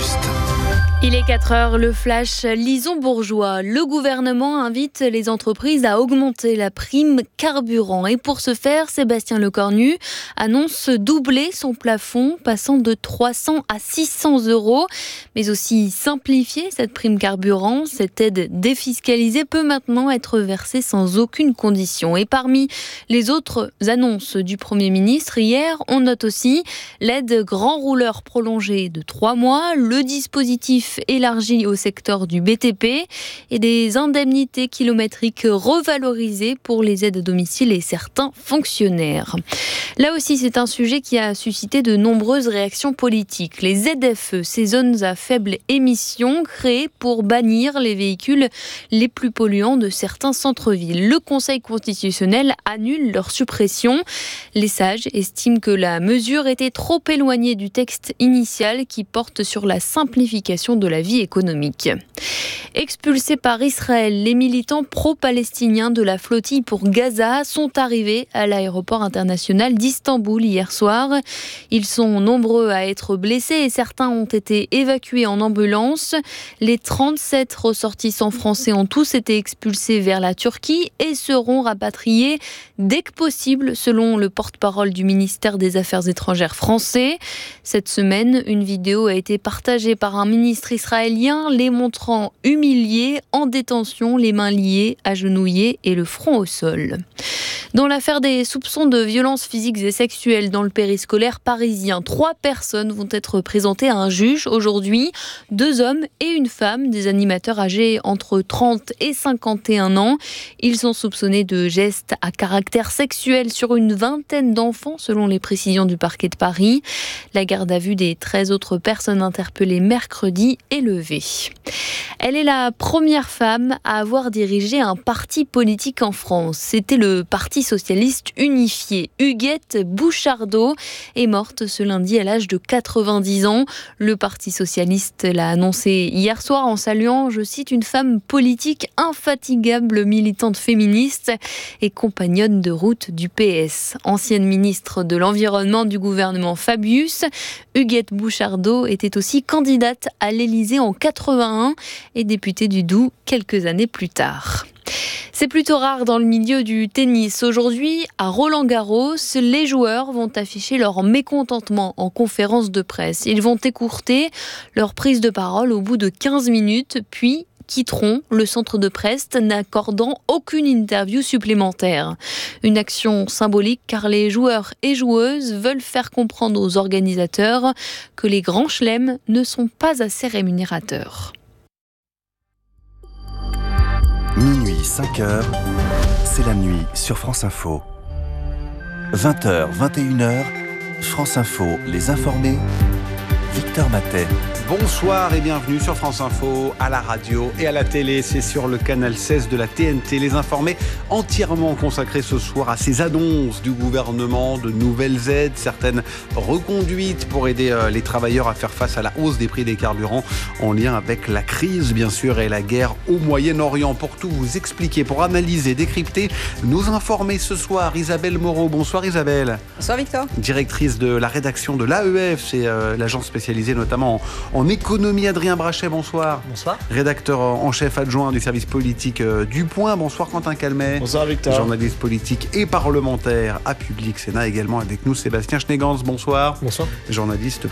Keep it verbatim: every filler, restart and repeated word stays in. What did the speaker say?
juste. Il est quatre heures, le flash Lison Bourgeois. Le gouvernement invite les entreprises à augmenter la prime carburant. Et pour ce faire, Sébastien Lecornu annonce doubler son plafond, passant de trois cents à six cents euros. Mais aussi simplifier cette prime carburant. Cette aide défiscalisée peut maintenant être versée sans aucune condition. Et parmi les autres annonces du Premier ministre, hier, on note aussi l'aide grand rouleur prolongée de trois mois, le dispositif élargi au secteur du B T P et des indemnités kilométriques revalorisées pour les aides à domicile et certains fonctionnaires. Là aussi, c'est un sujet qui a suscité de nombreuses réactions politiques. Les Z F E, ces zones à faible émission créées pour bannir les véhicules les plus polluants de certains centres-villes. Le Conseil constitutionnel annule leur suppression. Les sages estiment que la mesure était trop éloignée du texte initial qui porte sur la simplification de de la vie économique. Expulsés par Israël, les militants pro-palestiniens de la flottille pour Gaza sont arrivés à l'aéroport international d'Istanbul hier soir. Ils sont nombreux à être blessés et certains ont été évacués en ambulance. Les trente-sept ressortissants français ont tous été expulsés vers la Turquie et seront rapatriés dès que possible, selon le porte-parole du ministère des Affaires étrangères français. Cette semaine, une vidéo a été partagée par un ministre israélien les montrant humiliés, en détention, les mains liées, agenouillés et le front au sol. Dans l'affaire des soupçons de violences physiques et sexuelles dans le périscolaire parisien, trois personnes vont être présentées à un juge aujourd'hui. Deux hommes et une femme, des animateurs âgés entre trente et cinquante et un ans. Ils sont soupçonnés de gestes à caractère sexuel sur une vingtaine d'enfants, selon les précisions du parquet de Paris. La garde à vue des treize autres personnes interpellées mercredi est levée. Elle est la première femme à avoir dirigé un parti politique en France. C'était le Parti socialiste unifié. Huguette Bouchardot est morte ce lundi à l'âge de quatre-vingt-dix ans. Le Parti socialiste l'a annoncé hier soir en saluant, je cite, une femme politique infatigable, militante féministe et compagnonne de route du P S. Ancienne ministre de l'Environnement du gouvernement Fabius, Huguette Bouchardot était aussi candidate à l'Élysée en quatre-vingt-un et députée du Doubs quelques années plus tard. C'est plutôt rare dans le milieu du tennis. Aujourd'hui, à Roland-Garros, les joueurs vont afficher leur mécontentement en conférence de presse. Ils vont écourter leur prise de parole au bout de quinze minutes, puis quitteront le centre de presse n'accordant aucune interview supplémentaire. Une action symbolique car les joueurs et joueuses veulent faire comprendre aux organisateurs que les grands chelems ne sont pas assez rémunérateurs. Minuit, cinq heures, c'est la nuit sur France Info. vingt heures, vingt et une heures, France Info, les informés, Victor Matet. Bonsoir et bienvenue sur France Info, à la radio et à la télé. C'est sur le canal seize de la T N T. Les informés entièrement consacrés ce soir à ces annonces du gouvernement, de nouvelles aides, certaines reconduites pour aider les travailleurs à faire face à la hausse des prix des carburants en lien avec la crise, bien sûr, et la guerre au Moyen-Orient. Pour tout vous expliquer, pour analyser, décrypter, nous informer ce soir, Isabelle Moreau. Bonsoir Isabelle. Bonsoir Victor. Directrice de la rédaction de l'A E F, c'est euh, l'agence spécialisée notamment en En économie, Adrien Brachet, bonsoir. Bonsoir. Rédacteur en chef adjoint du service politique du Point. Bonsoir Quentin Calmet. Bonsoir Victor. Journaliste politique et parlementaire à Public Sénat également avec nous. Sébastien Schneegans, bonsoir. Bonsoir. Journaliste